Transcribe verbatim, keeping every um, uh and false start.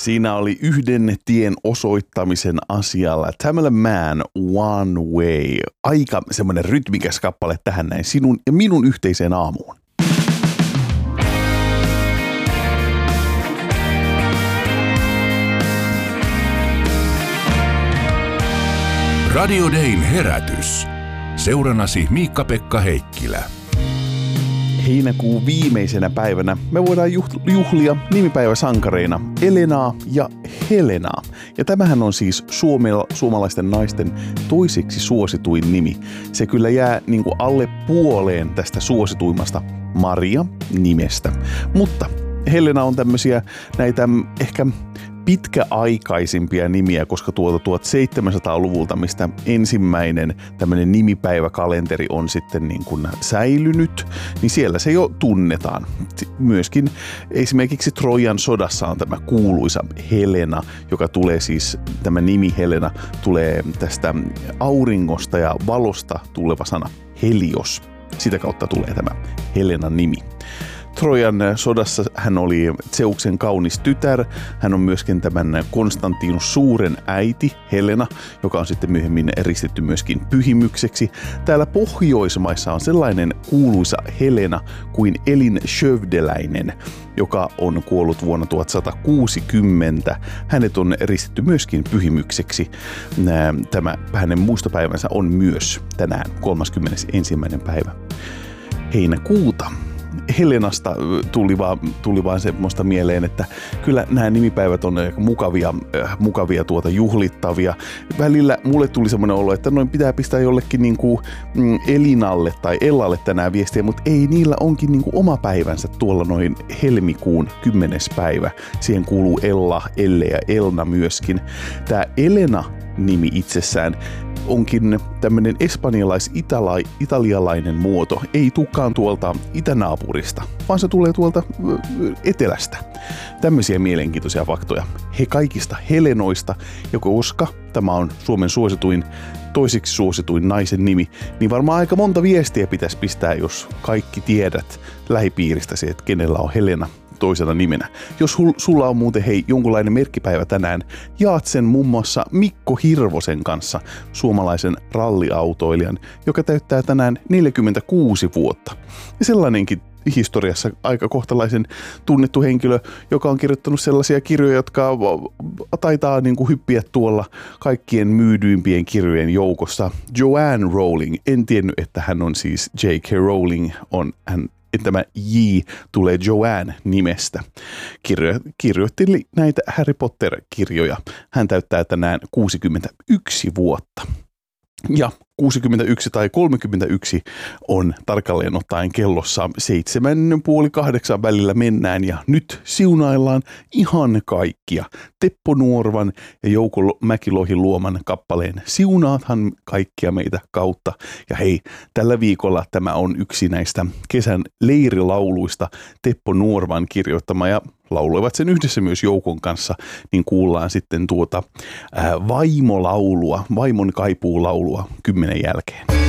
Siinä oli yhden tien osoittamisen asialla Tamala Mann, One Way. Aika semmoinen rytmikäs kappale tähän näin sinun ja minun yhteiseen aamuun. Radio Dayn herätys. Seuranasi Miikka-Pekka Heikkilä. Heinäkuun viimeisenä päivänä me voidaan juhlia nimipäiväsankareina Elenaa ja Helenaa. Ja tämähän on siis suomala- suomalaisten naisten toiseksi suosituin nimi. Se kyllä jää niin kuin alle puoleen tästä suosituimmasta Maria-nimestä. Mutta Helena on tämmöisiä näitä ehkä pitkäaikaisimpia nimiä, koska tuolta tuhatseitsemänsataaluvulta, mistä ensimmäinen tämmöinen nimipäiväkalenteri on sitten niin kuin säilynyt, niin siellä se jo tunnetaan. Myöskin esimerkiksi Trojan sodassa on tämä kuuluisa Helena, joka tulee siis, tämä nimi Helena tulee tästä auringosta ja valosta tuleva sana Helios. Sitä kautta tulee tämä Helenan nimi. Trojan sodassa hän oli Zeuksen kaunis tytär. Hän on myöskin tämän Konstantinus suuren äiti Helena, joka on sitten myöhemmin ristetty myöskin pyhimykseksi. Täällä Pohjoismaissa on sellainen kuuluisa Helena kuin Elin Skövdeläinen, joka on kuollut vuonna tuhatsatakuusikymmentä. Hänet on ristetty myöskin pyhimykseksi. Tämä hänen muistopäivänsä on myös tänään kolmaskymmenesensimmäinen päivä heinäkuuta. Helenasta tuli vaan, tuli vaan semmoista mieleen, että kyllä nämä nimipäivät on mukavia, äh, mukavia tuota juhlittavia. Välillä mulle tuli semmoinen olo, että noin pitää pistää jollekin niin kuin, mm, Elinalle tai Ellalle tänään viestiä, mutta ei, niillä onkin niin kuin oma päivänsä tuolla noin helmikuun kymmenes päivä. Siihen kuuluu Ella, Elle ja Elna myöskin. Tämä Elena-nimi itsessään onkin tämmöinen espanjalais-italialainen muoto. Ei tulekaan tuolta itänaapurista, vaan se tulee tuolta etelästä. Tämmöisiä mielenkiintoisia faktoja. He kaikista Helenoista, ja koska tämä on Suomen suosituin, toiseksi suosituin naisen nimi, niin varmaan aika monta viestiä pitäisi pistää, jos kaikki tiedät lähipiiristäsi, että kenellä on Helena toisena nimenä. Jos hul, sulla on muuten hei jonkunlainen merkkipäivä tänään, jaat sen muun muassa Mikko Hirvosen kanssa, suomalaisen ralliautoilijan, joka täyttää tänään neljäkymmentäkuusi vuotta. Ja sellainenkin historiassa aika kohtalaisen tunnettu henkilö, joka on kirjoittanut sellaisia kirjoja, jotka taitaa niin kuin hyppiä tuolla kaikkien myydyimpien kirjojen joukossa. Joanne Rowling, en tiennyt, että hän on siis J K. Rowling, on hän tämä J tulee Joanne-nimestä. Kirjo, kirjoitti näitä Harry Potter-kirjoja. Hän täyttää tänään kuusikymmentäyksi vuotta. Ja kuusikymmentäyksi tai kolmekymmentäyksi on tarkalleen ottaen kellossa seitsemän puoli kahdeksan välillä mennään ja nyt siunaillaan ihan kaikkia. Teppo Nuorvan ja Jouko Mäkilohin luoman kappaleen Siunaathan kaikkia meitä kautta. Ja hei, tällä viikolla tämä on yksi näistä kesän leirilauluista Teppo Nuorvan kirjoittama ja lauloivat sen yhdessä myös Joukon kanssa, niin kuullaan sitten tuota ää, vaimolaulua, vaimon kaipuulaulua kymmenen jälkeen.